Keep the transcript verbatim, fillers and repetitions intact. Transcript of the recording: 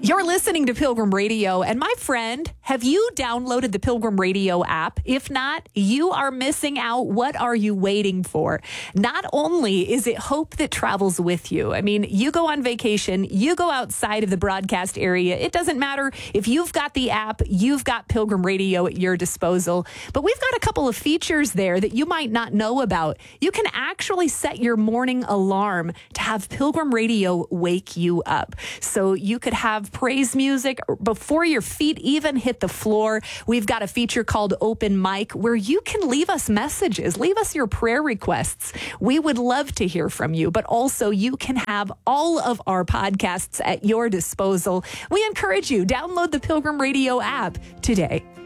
You're listening to Pilgrim Radio, and my friend, have you downloaded the Pilgrim Radio app? If not, you are missing out. What are you waiting for? Not only is it hope that travels with you. I mean, you go on vacation, you go outside of the broadcast area. It doesn't matter if you've got the app, you've got Pilgrim Radio at your disposal. But we've got a couple of features there that you might not know about. You can actually set your morning alarm to have Pilgrim Radio wake you up. So you could have praise music before your feet even hit the floor. We've got a feature called Open Mic where you can leave us messages, leave us your prayer requests. We would love to hear from you, but also you can have all of our podcasts at your disposal. We encourage you, download the Pilgrim Radio app today.